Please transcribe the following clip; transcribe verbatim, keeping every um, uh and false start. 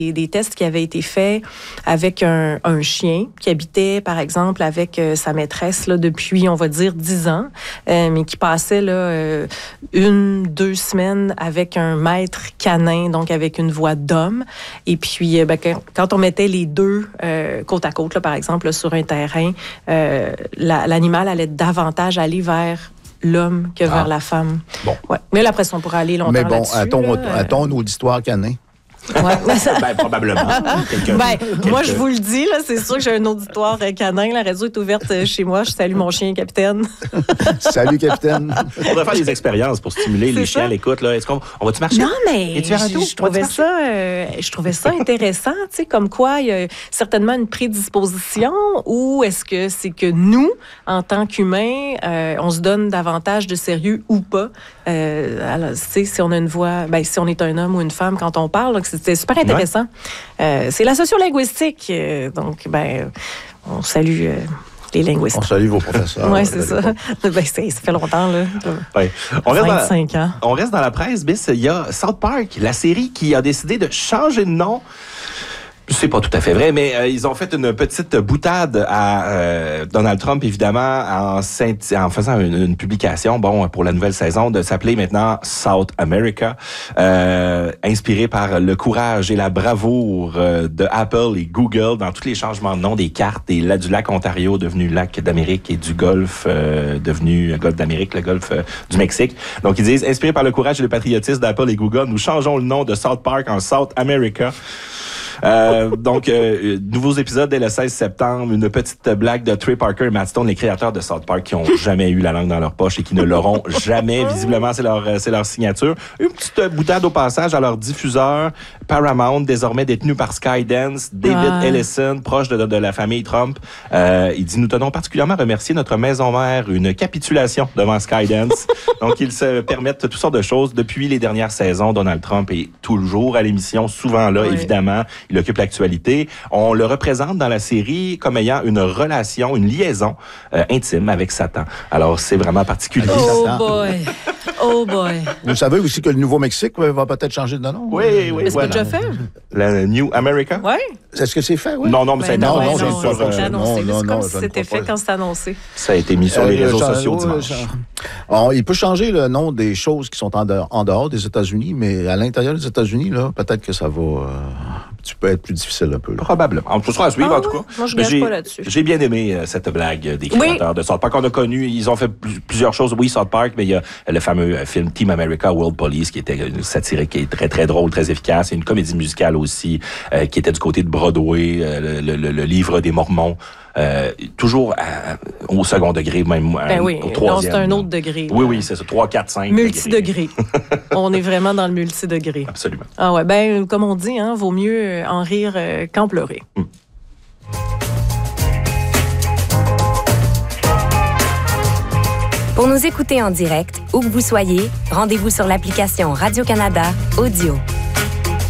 des tests qui avaient été faits avec un, un chien qui habitait, par exemple, avec euh, sa maîtresse là, depuis, on va dire, dix ans, euh, mais qui passait là, euh, une, deux semaines avec un maître canin, donc avec une voix d'homme. Et puis, euh, ben, quand, quand on mettait les deux euh, côte à côte, là, par exemple, là, sur un terrain, euh, la, l'animal allait davantage aller vers l'homme que ah. vers la femme. Bon. Ouais. Mais là, après, on pourrait aller longtemps Mais bon, là-dessus. à ton, là, à ton auditoire canin. Ouais. ben, probablement. Quelqu'un, ben, quelqu'un... Moi, je vous le dis, là, c'est sûr que j'ai un auditoire canin. La radio est ouverte chez moi. Je salue mon chien, capitaine. Salut, capitaine. On devrait faire des expériences pour stimuler c'est les chiens à l'écoute. Là. Est-ce qu'on on va-tu marcher? Non, mais je, je, trouvais ça, euh, je trouvais ça intéressant. Tu sais, comme quoi, il y a certainement une prédisposition ou est-ce que c'est que nous, en tant qu'humains, euh, on se donne davantage de sérieux ou pas? Euh, alors, tu sais, si on a une voix, ben, si on est un homme ou une femme quand on parle, donc c'était super intéressant. Ouais. Euh, c'est la sociolinguistique. Euh, donc, ben, on salue euh, les linguistes. On salue vos professeurs. Oui, c'est ça. Ben, c'est, ça fait longtemps, là. Ouais. On reste vingt-cinq dans, ans. On reste dans la presse, Bis. Il y a South Park, la série qui a décidé de changer de nom. C'est pas tout à fait vrai, mais euh, ils ont fait une petite boutade à euh, Donald Trump, évidemment, en, en faisant une, une publication, bon, pour la nouvelle saison, de s'appeler maintenant South America, euh, inspiré par le courage et la bravoure euh, de Apple et Google dans tous les changements de nom des cartes et là, du lac Ontario devenu lac d'Amérique et du Golfe euh, devenu le Golfe d'Amérique, le Golfe euh, du Mexique. Donc, ils disent, inspiré par le courage et le patriotisme d'Apple et Google, nous changeons le nom de South Park en South America. Euh, donc, euh, nouveaux épisodes dès le seize septembre. Une petite blague de Trey Parker et Matt Stone, les créateurs de South Park qui ont jamais eu la langue dans leur poche et qui ne l'auront jamais. Visiblement, c'est leur, c'est leur signature. Une petite boutade au passage à leur diffuseur Paramount, désormais détenu par Skydance, David ah. Ellison, proche de, de la famille Trump. Euh, il dit, nous tenons particulièrement à remercier notre maison mère, une capitulation devant Skydance. Donc, ils se permettent toutes sortes de choses. Depuis les dernières saisons, Donald Trump est toujours à l'émission, souvent là, oui. évidemment. Il occupe l'actualité. On le représente dans la série comme ayant une relation, une liaison euh, intime avec Satan. Alors, c'est vraiment particulier. Oh boy! Oh boy! Vous savez aussi que le Nouveau-Mexique va peut-être changer de nom? Oui, oui. Est-ce voilà. que tu as fait? La New America? Oui. Est-ce que c'est fait? Oui. Non, non, mais ben ça a été non, annoncé. Non, non, sur, c'est euh, annoncé. non, C'est non, comme si c'était fait pas. quand c'est annoncé. Ça a été mis sur les euh, réseaux genre, sociaux ouais, dimanche. Genre. Alors, il peut changer le nom des choses qui sont en dehors, en dehors des États-Unis, mais à l'intérieur des États-Unis, là, peut-être que ça va... Euh, tu peux être plus difficile un peu. Là. Probablement. On sera à suivre, ah, en tout cas. Moi, je gâche pas là-dessus. J'ai bien aimé euh, cette blague des créateurs oui. de South Park. On a connu, ils ont fait pl- plusieurs choses. Oui, South Park, mais il y a le fameux euh, film Team America World Police, qui était une satirique, qui est très, très drôle, très efficace. Et une comédie musicale aussi, euh, qui était du côté de Broadway, euh, le, le, le livre des Mormons. Euh, toujours à, au second degré, même ben oui, au troisième. Non, c'est un autre degré. Oui, oui, c'est ça, trois, quatre, cinq Multidegré. On est vraiment dans le multidegré. Absolument. Ah ouais, ben comme on dit, hein, vaut mieux en rire euh, qu'en pleurer. Mm. Pour nous écouter en direct, où que vous soyez, rendez-vous sur l'application Radio-Canada Audio.